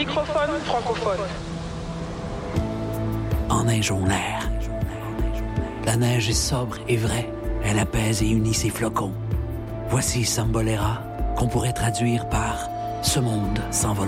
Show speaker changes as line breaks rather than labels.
microphone francophone.
Enneige on l'air. La neige est sobre et vraie. Elle apaise et unit ses flocons. Voici Sambolera, qu'on pourrait traduire par « Ce monde s'envolera ».